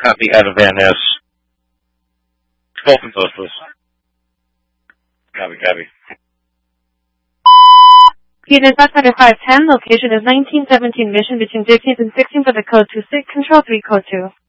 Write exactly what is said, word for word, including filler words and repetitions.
Copy out of Van Ness. Both and close, please. Copy, copy. Unit Pathfinder five ten, location is nineteen seventeen, mission between fifteenth and sixteenth for the code two six, control three, code two.